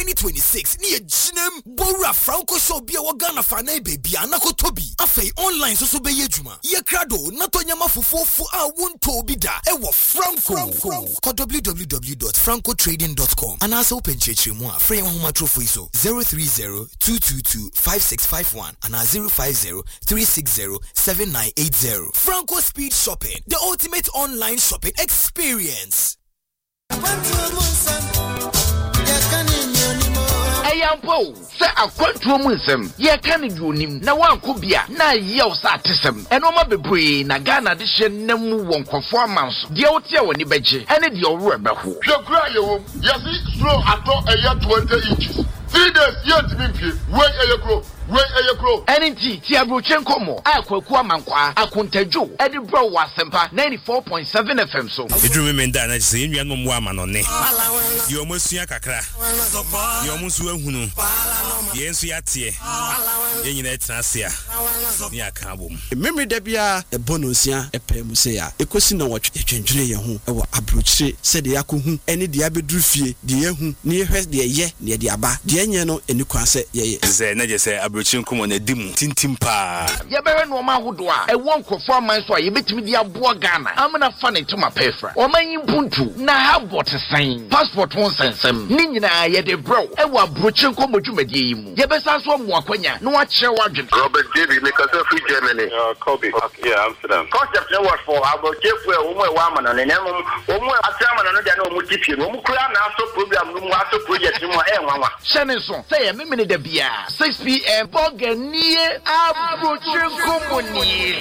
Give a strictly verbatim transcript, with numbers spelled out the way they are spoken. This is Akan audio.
twenty twenty-six. Ni jinem Bora Franco show be a wagana fana baby anako tobi. Afe online so so be yejuma. Ye krado nato nyama fufu fu a wunto bida. Ewo Franco. Call w w w dot franco trading dot com. And also open church mo a free homa trophy so zero three zero two two two five six five one and zero five zero three six zero seven nine eight zero. Franco Speed Shopping, the ultimate online shopping experience. Ayampo se akwantuo mu nsem ye ka ne duonim na wanko bia na yew sa atesem eno ma bebre na Ghana de hye namu wonkofo amanso de wote woni beje ene de owro beho hwekura yewom yesi slow ato eya twenty inches three days yet me wey eyekro wey eyekro enenti ti abrochen komo akwaku amankwa akontadwo ede bro wasempa ninety-four point seven F M so edru me nda na se enua no mo amanone ye omosua kakra ye omusu ahunu ye nsu yate ye nyina etrasia ni aka bom memre da bia e bonosia e pemu se ya ekosi na wotwe twentwene ye ho e wo abrochire se de yakohu ene de abedru fie de yehu ne hwes de ye ne de aba de enye no eni kwase ye ze na je se abrochire nkomo na dimu tintim pa ye bere no ma hodo a e won kofo aman so a ye betimi de abo Ghana amna fa ne tuma pefra o manyi puntu na ha bot san passport won sensem ni nyina ye de bro e wo abrochire nkomo dwumade yi mu ye besa so mo akwanya no a kire wadwen Robert David make us free Germany uh Kobe okay, yeah Amsterdam concept no what for abrochire fu e wo mo e wa amana ne nyam wo mo atrama no de na o mo tipie no mo kura na so program no mo aso project mo e nwanwa shene so say ye memene da bia six p m Boganie abrochire nkomo ni